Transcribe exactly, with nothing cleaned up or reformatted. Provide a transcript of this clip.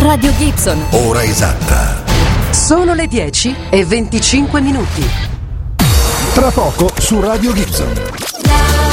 Radio Gibson. Ora esatta. Sono le dieci e venticinque minuti. Tra poco su Radio Gibson.